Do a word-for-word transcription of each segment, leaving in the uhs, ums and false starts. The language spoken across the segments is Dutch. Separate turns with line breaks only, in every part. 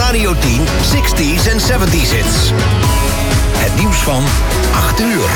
Radio tien zestig's en zeventig's hits. Het nieuws van acht uur.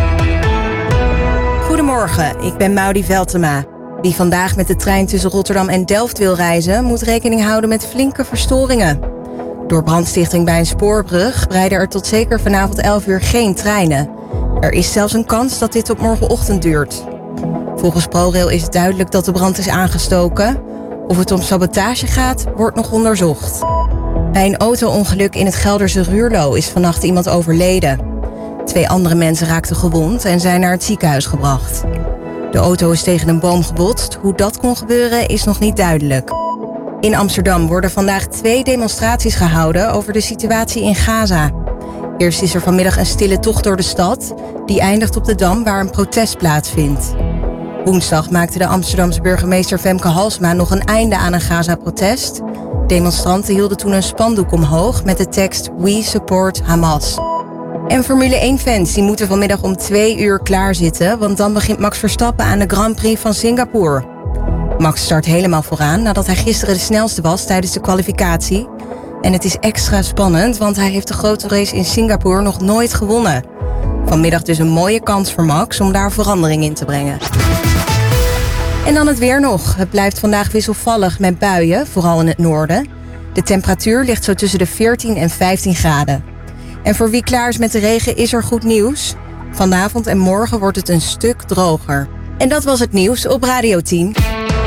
Goedemorgen, ik ben Maudie Veltema. Wie vandaag met de trein tussen Rotterdam en Delft wil reizen, moet rekening houden met flinke verstoringen. Door brandstichting bij een spoorbrug rijden er tot zeker vanavond elf uur geen treinen. Er is zelfs een kans dat dit tot morgenochtend duurt. Volgens ProRail is het duidelijk dat de brand is aangestoken. Of het om sabotage gaat, wordt nog onderzocht. Bij een auto-ongeluk in het Gelderse Ruurlo is vannacht iemand overleden. Twee andere mensen raakten gewond en zijn naar het ziekenhuis gebracht. De auto is tegen een boom gebotst. Hoe dat kon gebeuren is nog niet duidelijk. In Amsterdam worden vandaag twee demonstraties gehouden over de situatie in Gaza. Eerst is er vanmiddag een stille tocht door de stad. Die eindigt op de Dam waar een protest plaatsvindt. Woensdag maakte de Amsterdamse burgemeester Femke Halsma nog een einde aan een Gaza-protest. Demonstranten hielden toen een spandoek omhoog met de tekst We Support Hamas. En Formule één-fans die moeten vanmiddag om twee uur klaarzitten, want dan begint Max Verstappen aan de Grand Prix van Singapore. Max start helemaal vooraan nadat hij gisteren de snelste was tijdens de kwalificatie. En het is extra spannend, want hij heeft de grote race in Singapore nog nooit gewonnen. Vanmiddag dus een mooie kans voor Max om daar verandering in te brengen. En dan het weer nog. Het blijft vandaag wisselvallig met buien, vooral in het noorden. De temperatuur ligt zo tussen de veertien en vijftien graden. En voor wie klaar is met de regen is er goed nieuws. Vanavond en morgen wordt het een stuk droger. En dat was het nieuws op Radio tien.